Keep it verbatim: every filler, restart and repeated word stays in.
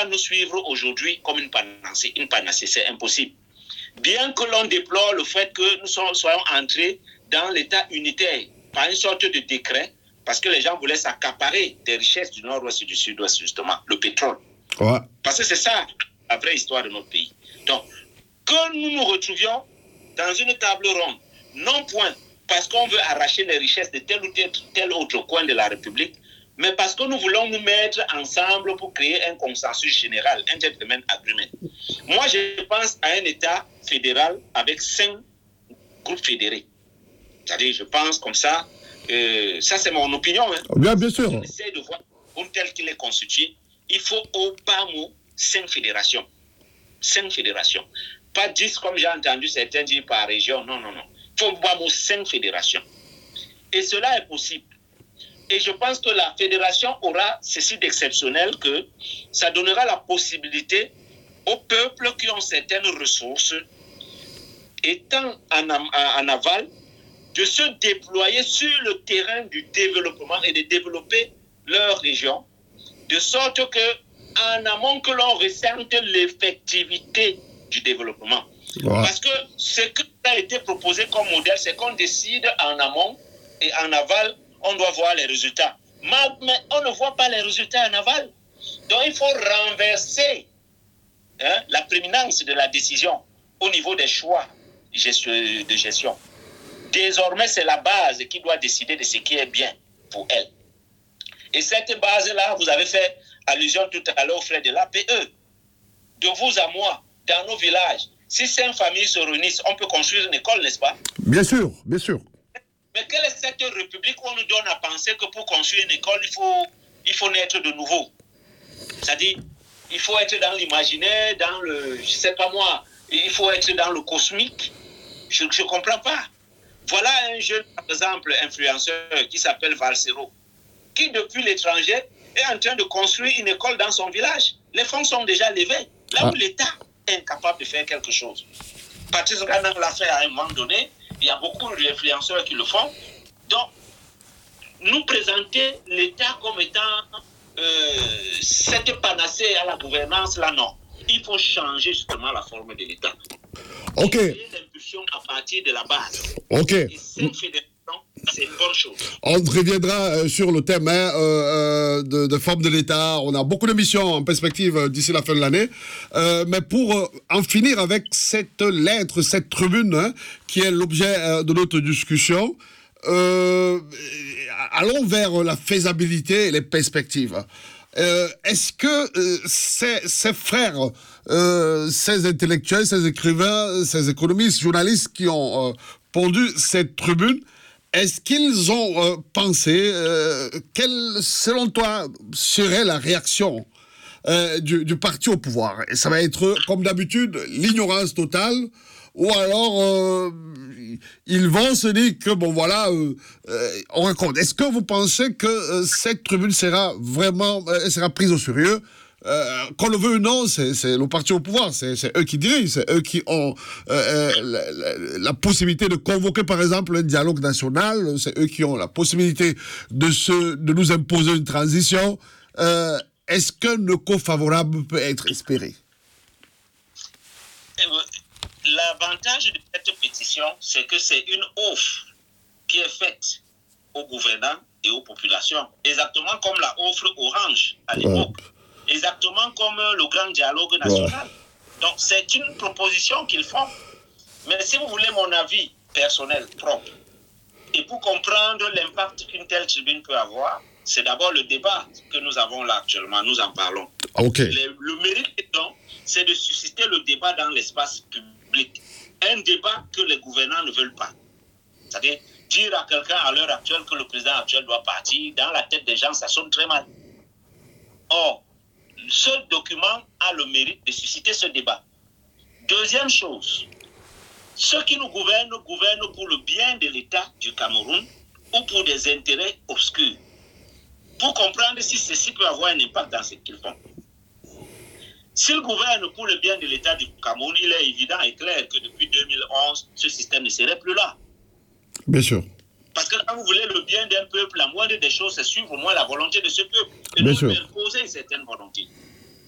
nous suivre aujourd'hui comme une panacée. Une panacée, c'est impossible. Bien que l'on déplore le fait que nous soyons entrés dans l'état unitaire par une sorte de décret, parce que les gens voulaient s'accaparer des richesses du nord-ouest et du sud-ouest, justement, le pétrole. Ouais. Parce que c'est ça la vraie histoire de notre pays. Donc, que nous nous retrouvions dans une table ronde, non point parce qu'on veut arracher les richesses de tel ou tel, tel autre coin de la République, mais parce que nous voulons nous mettre ensemble pour créer un consensus général, un gentleman agreement. Moi, je pense à un État fédéral avec cinq groupes fédérés. C'est-à-dire, je pense comme ça, euh, ça c'est mon opinion. Hein. Bien, bien sûr. On essaie de voir tel qu'il est constitué. Il faut au bas mot cinq fédérations. Cinq fédérations. Pas dix comme j'ai entendu certains dire par région. Non, non, non. Il faut au bas mot cinq fédérations. Et cela est possible. Et je pense que la fédération aura ceci d'exceptionnel que ça donnera la possibilité aux peuples qui ont certaines ressources, étant en, en aval, de se déployer sur le terrain du développement et de développer leur région, de sorte que en amont que l'on ressente l'effectivité du développement. Ouais. Parce que ce qui a été proposé comme modèle, c'est qu'on décide en amont et en aval, on doit voir les résultats. Mais on ne voit pas les résultats en aval. Donc il faut renverser hein, la prééminence de la décision au niveau des choix de gestion. Désormais, c'est la base qui doit décider de ce qui est bien pour elle. Et cette base-là, vous avez fait allusion tout à l'heure aux frais de l'A P E. De vous à moi, dans nos villages, si cinq familles se réunissent, on peut construire une école, n'est-ce pas? Bien sûr, bien sûr. Mais quelle est cette république où on nous donne à penser que pour construire une école, il faut, il faut naître de nouveau? C'est-à-dire, il faut être dans l'imaginaire, dans le, je ne sais pas moi, il faut être dans le cosmique. Je ne comprends pas. Voilà un jeune, par exemple, influenceur qui s'appelle Valsero, qui depuis l'étranger est en train de construire une école dans son village. Les fonds sont déjà levés. Là où ah. l'État est incapable de faire quelque chose. Patrice Ganan l'a fait à un moment donné. Il y a beaucoup d'influenceurs qui le font. Donc, nous présenter l'État comme étant euh, cette panacée à la gouvernance, là, non. Il faut changer justement la forme de l'État. Ok. Et l'impulsion à partir de la base. Ok. Et cinq fédérations, c'est une bonne chose. On reviendra euh, sur le thème hein, euh, de, de forme de l'État. On a beaucoup de missions en perspective euh, d'ici la fin de l'année. Euh, mais pour euh, en finir avec cette lettre, cette tribune, hein, qui est l'objet euh, de notre discussion, euh, allons vers la faisabilité et les perspectives. Euh, est-ce que euh, ces, ces frères, euh, ces intellectuels, ces écrivains, ces économistes, journalistes qui ont euh, pondu cette tribune, est-ce qu'ils ont euh, pensé euh, quelle, selon toi, serait la réaction euh, du, du parti au pouvoir? Et ça va être, comme d'habitude, l'ignorance totale, ou alors euh, ils vont se dire que, bon voilà, euh, euh, on raconte. Est-ce que vous pensez que euh, cette tribune sera vraiment euh, sera prise au sérieux? Euh, qu'on le veut ou non, c'est, c'est le parti au pouvoir, c'est, c'est eux qui dirigent, c'est eux qui ont euh, euh, la, la, la possibilité de convoquer par exemple un dialogue national, c'est eux qui ont la possibilité de, se, de nous imposer une transition. Euh, est-ce qu'un écho favorable peut être espéré? L'avantage de cette pétition, c'est que c'est une offre qui est faite aux gouvernants et aux populations, exactement comme la offre Orange à l'époque. Ouais. Exactement comme le grand dialogue national. Ouais. Donc, c'est une proposition qu'ils font. Mais si vous voulez mon avis personnel, propre, et pour comprendre l'impact qu'une telle tribune peut avoir, c'est d'abord le débat que nous avons là actuellement, nous en parlons. Okay. Le, le mérite, donc, c'est de susciter le débat dans l'espace public. Un débat que les gouvernants ne veulent pas. C'est-à-dire, dire à quelqu'un à l'heure actuelle que le président actuel doit partir, dans la tête des gens, ça sonne très mal. Or, ce document a le mérite de susciter ce débat. Deuxième chose, ceux qui nous gouvernent, gouvernent pour le bien de l'État du Cameroun ou pour des intérêts obscurs. Pour comprendre si ceci peut avoir un impact dans ce qu'ils font. S'ils gouvernent pour le bien de l'État du Cameroun, il est évident et clair que depuis deux mille onze, ce système ne serait plus là. Bien sûr. Parce que quand vous voulez le bien d'un peuple, la moindre des choses, c'est suivre au moins la volonté de ce peuple. Et Bien nous sûr. imposer une certaine volonté.